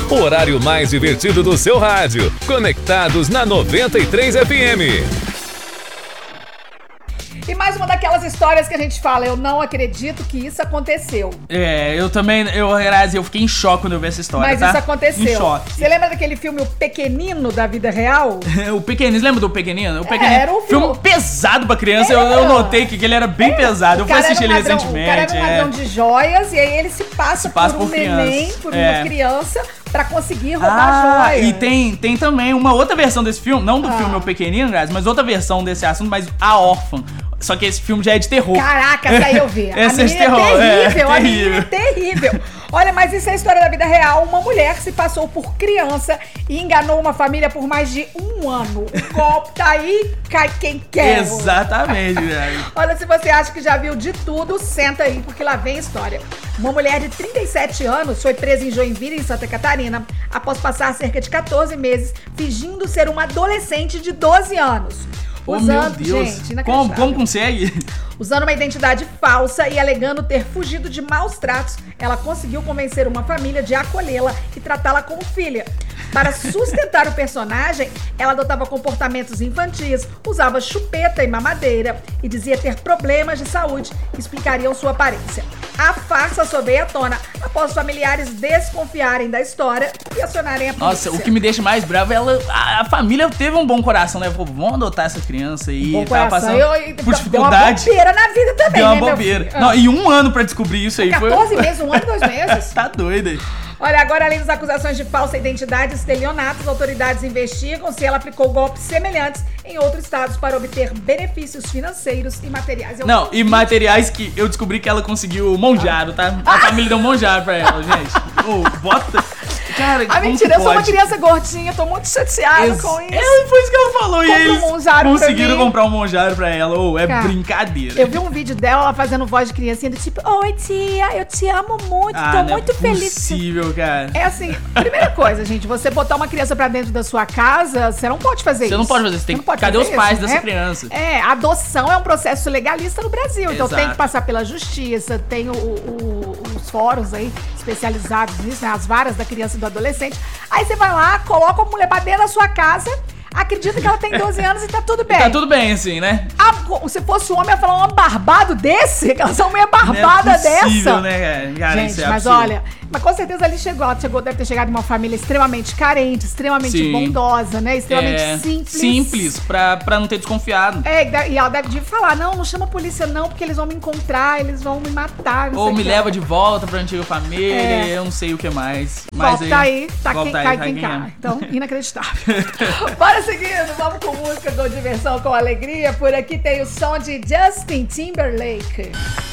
o horário mais divertido do seu rádio. Conectados na 93 FM. E mais uma daquelas histórias que a gente fala, eu não acredito que isso aconteceu. Eu também, eu fiquei em choque quando eu vi essa história, Mas tá? isso aconteceu. Em choque. Você lembra daquele filme O Pequenino da vida real? O Pequenino, lembra do Pequenino? O Pequenino, era um filme pesado pra criança, eu notei que ele era bem pesado, eu fui assistir ele recentemente. O cara era um ladrão de joias e aí ele se passa por um neném, por uma criança, pra conseguir roubar joia. E tem também uma outra versão desse filme, não do filme O Pequenino, mas outra versão desse assunto, mas A Órfã. Só que esse filme já é de terror. Caraca, essa aí eu vi. Essa a menina é de terror, terrível, a menina é terrível. Olha, mas isso é a história da vida real. Uma mulher se passou por criança e enganou uma família por mais de um ano. O golpe tá aí, cai quem quer. Exatamente, velho. Olha, se você acha que já viu de tudo, senta aí, porque lá vem a história. Uma mulher de 37 anos foi presa em Joinville, em Santa Catarina, após passar cerca de 14 meses fingindo ser uma adolescente de 12 anos. Usando, meu Deus, gente, como consegue? Usando uma identidade falsa e alegando ter fugido de maus tratos, ela conseguiu convencer uma família de acolhê-la e tratá-la como filha. Para sustentar o personagem, ela adotava comportamentos infantis, usava chupeta e mamadeira e dizia ter problemas de saúde que explicariam sua aparência. A farsa só veio à tona após familiares desconfiarem da história e acionarem a polícia. Nossa, o que me deixa mais bravo é a família teve um bom coração, né? Falou, vamos adotar essa criança aí. Bom tava coração. passando por dificuldade. Deu uma bobeira na vida também, deu uma né, bobeira. Não, e um ano pra descobrir isso aí. 14 meses, um ano e 2 meses. Tá doido aí. Olha, agora além das acusações de falsa identidade e estelionato, as autoridades investigam se ela aplicou golpes semelhantes em outros estados para obter benefícios financeiros e materiais. E materiais que eu descobri que ela conseguiu monjaro, tá? A família deu monjaro pra ela, gente. Bota... Cara, mentira, eu sou uma criança gordinha, tô muito chateada com isso. Foi isso que ela falou. E eles conseguiram comprar um monjaro pra ela. Cara, brincadeira. Eu vi um vídeo dela, ela fazendo voz de criancinha, do tipo, oi tia, eu te amo muito, tô muito feliz. Não é possível, cara. É assim, primeira coisa, gente, você botar uma criança pra dentro da sua casa, você não pode fazer isso. Você não pode fazer isso, cadê os pais dessa criança? Adoção é um processo legalista no Brasil, então Exato. tem que passar pela justiça, tem os fóruns aí especializados nisso, né, as varas da criança e do adolescente. Aí você vai lá, coloca a mulher pra dentro da sua casa, acredita que ela tem 12 anos e tá tudo bem. Tá tudo bem, assim, né? Se fosse um homem, ia falar um barbado desse? Aquelas uma mulher barbada não é possível, dessa? né, cara? Gente, mas olha, mas com certeza ela deve ter chegado de uma família extremamente carente, extremamente bondosa, né? Extremamente simples. Simples, pra não ter desconfiado. E ela deve falar, não chama a polícia não, porque eles vão me encontrar, eles vão me matar. Ou me leva de volta pra antiga família, eu não sei o que mais. Mas volta aí, quem cai. Então, inacreditável. Bora seguindo, vamos com música, com diversão, com alegria. Por aqui tem o som de Justin Timberlake.